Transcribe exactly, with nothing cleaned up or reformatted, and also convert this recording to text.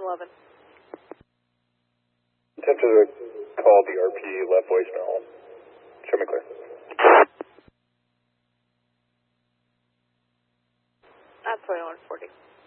seven eleven. Attempted to call the R P, left voicemail. Show me clear. At twenty-one forty.